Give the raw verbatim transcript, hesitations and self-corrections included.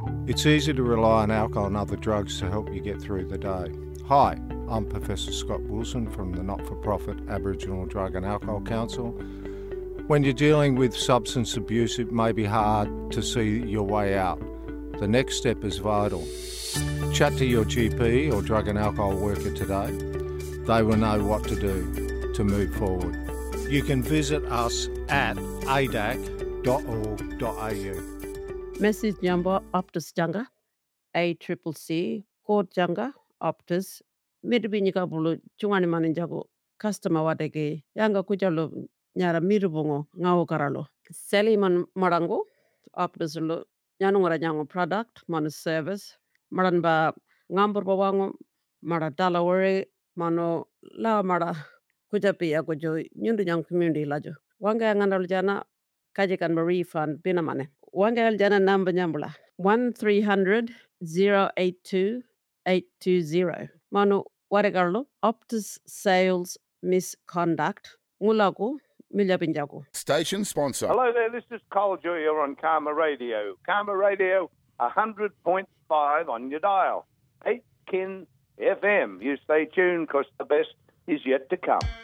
It's easy to rely on alcohol and other drugs to help you get through the day. Hi, I'm Professor Scott Wilson from the not-for-profit Aboriginal Drug and Alcohol Council. When you're dealing with substance abuse, it may be hard to see your way out. The next step is vital. Chat to your G P or drug and alcohol worker today. They will know what to do to move forward. You can visit us at a d a c dot org dot a u. Message number Optus Janga, A C C C, code Janga, Optus, Midbinika Bulu, Chungani Maninjago, customer Wadege, Yanga Kujalo, Nyara Mirubungo, Ngao Karalo. Seliman Marango, Optus Lu, Yanungara Yango product, Manu service, Maranba Ngamber Bawango, Mara Dalawari, Mano La Mara Kujapi Agojo, Nyundu Young Community Lajo. Wanga Ngandal Jana, Kajikan Marie Fund, Binamane. Wanga Jana number Nyambula, one three hundred zero eight two eight two zero. Manu Wadagarlo, Optus Sales Misconduct, Mulago, Miljabinjago. Station sponsor. Hello there, this is Cole Junior on Karma Radio. Karma Radio, one hundred point five on your dial. eight Kin F M. You stay tuned because the best is yet to come.